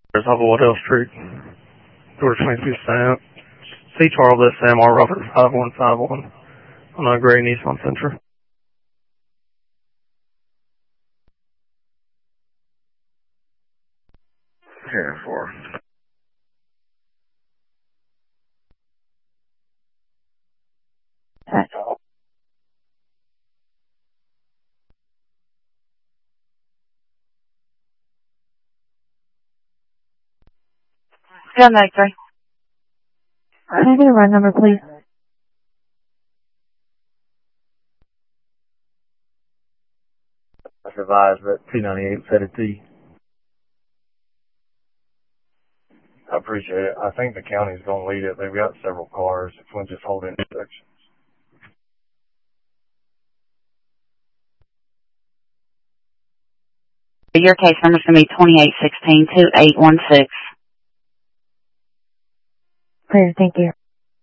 There's off of Waddell Street. George 22 Sam. C. Charles S. Sam R. Robert 5151 on a gray Nissan Sentra. Here for. Yeah, 93. Can I get a run number, please? I advised that 298 set of T. I appreciate it. I think the county's going to lead it. They've got several cars. If we just hold intersections. Your case number's going to be 2816-2816. Clear, thank you.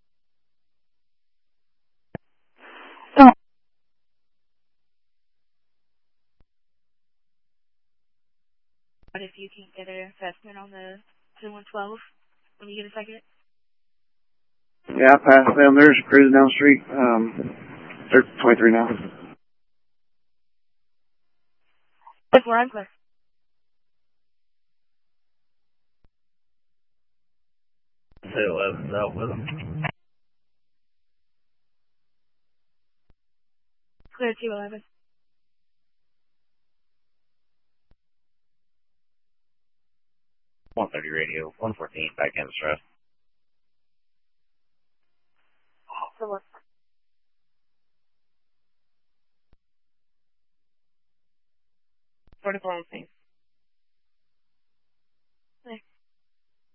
But if you can get an assessment on the 2112 when you get a second? Yeah, I passed them. There's cruising down the street. They're 23 now. That's where I'm clear. Say 11's out with them. Clear 211. 130 radio, 114 back in the stress.